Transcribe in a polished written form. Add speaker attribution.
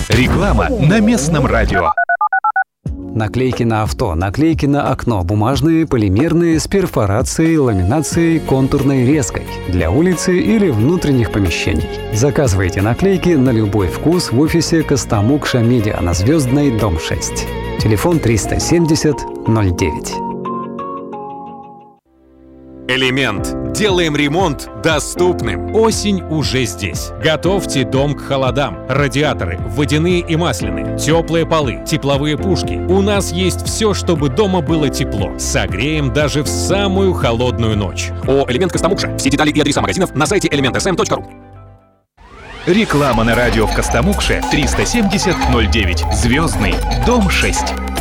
Speaker 1: Реклама на местном радио.
Speaker 2: Наклейки на авто, наклейки на окно, бумажные, полимерные, с перфорацией, ламинацией, контурной резкой, для улицы или внутренних помещений. Заказывайте наклейки на любой вкус в офисе Костомукша Медиа на Звездной, дом 6. Телефон 370 09.
Speaker 3: Элемент. Делаем ремонт доступным. Осень уже здесь. Готовьте дом к холодам. Радиаторы, водяные и масляные, теплые полы, тепловые пушки. У нас есть все, чтобы дома было тепло. Согреем даже в самую холодную ночь. ООО «Элемент Костомукша». Все детали и адреса магазинов на сайте elementsm.ru.
Speaker 1: Реклама на радио в Костомукше 370 09. Звездный, дом 6.